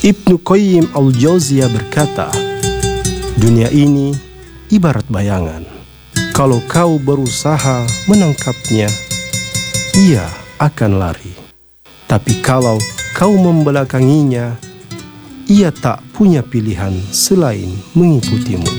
Ibnu Qayyim al-Jauziyah berkata, dunia ini ibarat bayangan. Kalau kau berusaha menangkapnya, ia akan lari. Tapi kalau kau membelakanginya, ia tak punya pilihan selain mengikutimu.